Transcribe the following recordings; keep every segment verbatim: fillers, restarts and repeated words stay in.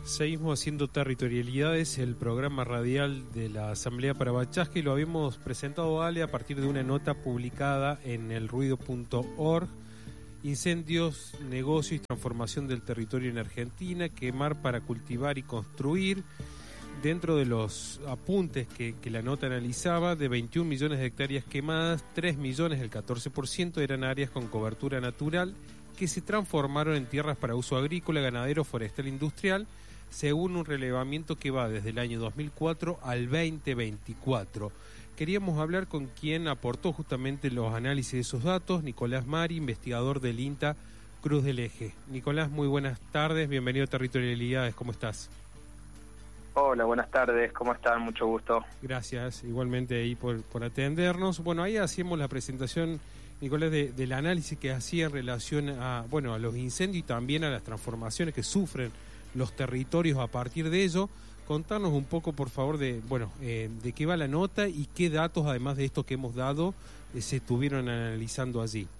Seguimos haciendo Territorialidades, el programa radial de la Asamblea Parabachasca, y lo habíamos presentado, Ale, a partir de una nota publicada en el ruido punto org. Incendios, negocios y transformación del territorio en Argentina, quemar para cultivar y construir. Dentro de los apuntes que, que la nota analizaba, de veintiún millones de hectáreas quemadas, tres millones, el catorce por ciento, eran áreas con cobertura natural que se transformaron en tierras para uso agrícola, ganadero, forestal, industrial, según un relevamiento que va desde el año dos mil cuatro al veinte veinticuatro. Queríamos hablar con quien aportó justamente los análisis de esos datos, Nicolás Mari, investigador del INTA Cruz del Eje. Nicolás, muy buenas tardes, bienvenido a Territorialidades, ¿cómo estás? Hola, buenas tardes, ¿cómo están? Mucho gusto. Gracias, igualmente ahí por, por atendernos. Bueno, ahí hacíamos la presentación, Nicolás, de, del análisis que hacía en relación a, bueno, a los incendios y también a las transformaciones que sufren los territorios a partir de ello. Contanos un poco, por favor, de bueno eh, de qué va la nota y qué datos, además de esto que hemos dado, eh, se estuvieron analizando allí.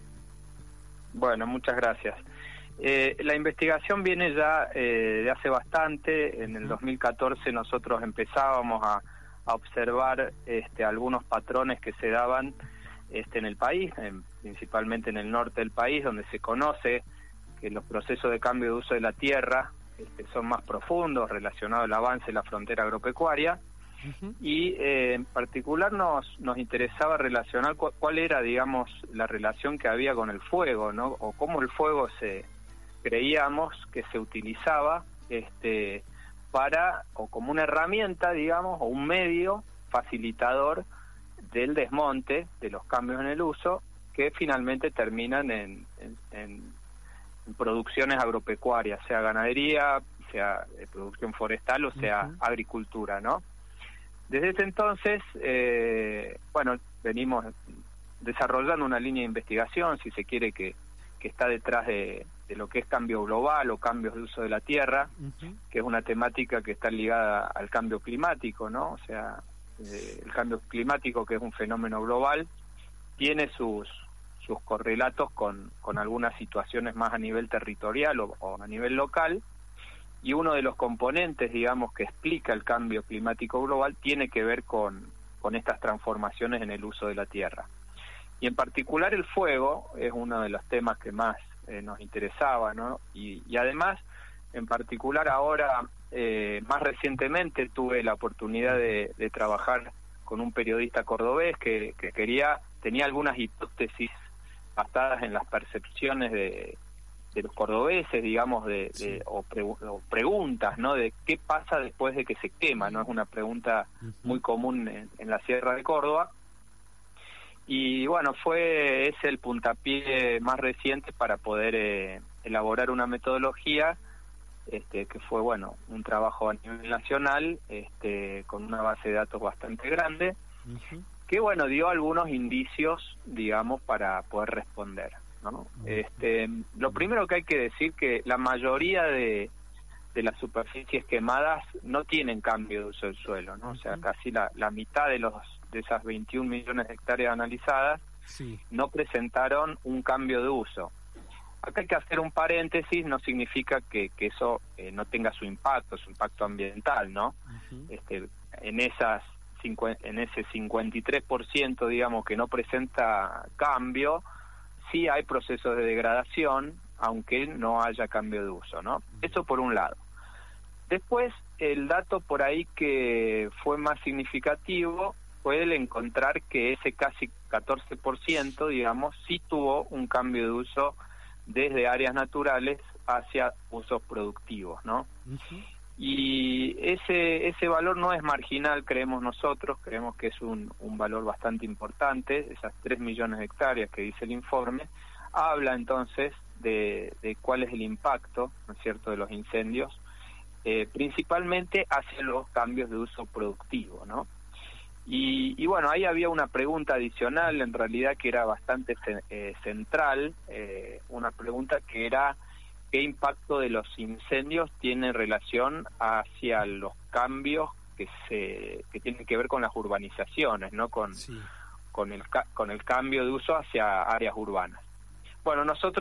Bueno, muchas gracias. Eh, la investigación viene ya eh, de hace bastante. En el dos mil catorce nosotros empezábamos a, a observar este, algunos patrones que se daban este, en el país, en, principalmente en el norte del país, donde se conoce que los procesos de cambio de uso de la tierra este, son más profundos, relacionados al avance de la frontera agropecuaria. Uh-huh. Y eh, en particular nos nos interesaba relacionar cu- cuál era, digamos, la relación que había con el fuego, ¿no? O cómo el fuego se creíamos que se utilizaba este para, o como una herramienta, digamos, o un medio facilitador del desmonte de los cambios en el uso, que finalmente terminan en, en, en producciones agropecuarias, sea ganadería, sea eh, producción forestal o sea uh-huh. agricultura, ¿no? Desde ese entonces, eh, bueno, venimos desarrollando una línea de investigación, si se quiere, que, que está detrás de, de lo que es cambio global o cambios de uso de la tierra, uh-huh. que es una temática que está ligada al cambio climático, ¿no? O sea, eh, el cambio climático, que es un fenómeno global, tiene sus sus correlatos con, con algunas situaciones más a nivel territorial o, o a nivel local, y uno de los componentes, digamos, que explica el cambio climático global tiene que ver con, con estas transformaciones en el uso de la tierra. Y en particular el fuego es uno de los temas que más eh, nos interesaba, ¿no? Y, y además, en particular ahora, eh, más recientemente tuve la oportunidad de, de trabajar con un periodista cordobés que, que quería, tenía algunas hipótesis basadas en las percepciones de, de los cordobeses, digamos, de, sí. de o, pre, o preguntas, ¿no? De qué pasa después de que se quema, ¿no? Es una pregunta uh-huh. muy común en, en la Sierra de Córdoba. Y bueno, fue ese el puntapié más reciente para poder eh, elaborar una metodología, este, que fue, bueno, un trabajo a nivel nacional, este, con una base de datos bastante grande, uh-huh. que bueno, dio algunos indicios, digamos, para poder responder, ¿no? Este, lo primero que hay que decir que la mayoría de, de las superficies quemadas no tienen cambio de uso del suelo, ¿no? O sea, casi la, la mitad de los de esas veintiún millones de hectáreas analizadas sí. no presentaron un cambio de uso. Acá hay que hacer un paréntesis, no significa que, que eso eh, no tenga su impacto, su impacto ambiental, ¿no? Uh-huh. Este, en esas en ese cincuenta y tres por ciento, digamos, que no presenta cambio, sí hay procesos de degradación, aunque no haya cambio de uso, ¿no? Eso por un lado. Después, el dato por ahí que fue más significativo fue el encontrar que ese casi catorce por ciento, digamos, sí tuvo un cambio de uso desde áreas naturales hacia usos productivos, ¿no? Uh-huh. Y ese ese valor no es marginal, creemos nosotros, creemos que es un, un valor bastante importante. Esas tres millones de hectáreas que dice el informe, habla entonces de, de cuál es el impacto, ¿no es cierto?, de los incendios, eh, principalmente hacia los cambios de uso productivo, ¿no? Y, y bueno, ahí había una pregunta adicional, en realidad, que era bastante eh, central, eh, una pregunta que era: ¿qué impacto de los incendios tiene relación hacia los cambios que se que tienen que ver con las urbanizaciones, ¿no? Con, sí. con el con el cambio de uso hacia áreas urbanas. Bueno, nosotros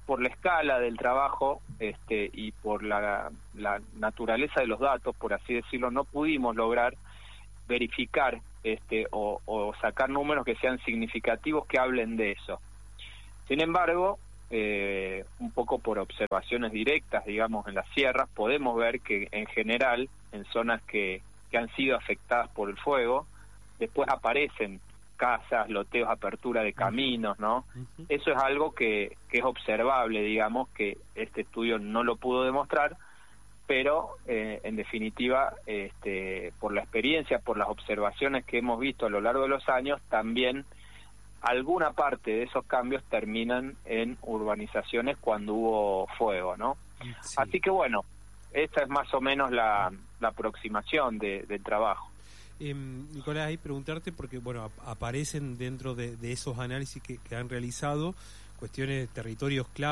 por la escala del trabajo este, y por la, la naturaleza de los datos, por así decirlo, no pudimos lograr verificar este, o, o sacar números que sean significativos que hablen de eso. Sin embargo, eh, un poco por observaciones directas, digamos, en las sierras, podemos ver que en general, en zonas que, que han sido afectadas por el fuego, después aparecen casas, loteos, apertura de caminos, ¿no? Uh-huh. Eso es algo que, que es observable, digamos, que este estudio no lo pudo demostrar, pero eh, en definitiva, este, por la experiencia, por las observaciones que hemos visto a lo largo de los años, también alguna parte de esos cambios terminan en urbanizaciones cuando hubo fuego, ¿no? Sí. Así que bueno, esta es más o menos la, la aproximación de, del trabajo. Eh, Nicolás, ahí preguntarte, porque bueno, ap- aparecen dentro de, de esos análisis que, que han realizado cuestiones de territorios clave